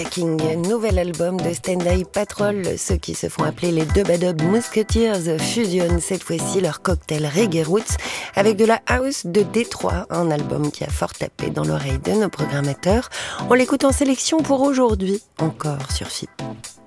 King, nouvel album de Stand-Eye Patrol. Ceux qui se font appeler les Dubadub Musketeers fusionnent cette fois-ci leur cocktail Reggae Roots avec de la house de Détroit, un album qui a fort tapé dans l'oreille de nos programmateurs. On l'écoute en sélection pour aujourd'hui, encore sur FIP.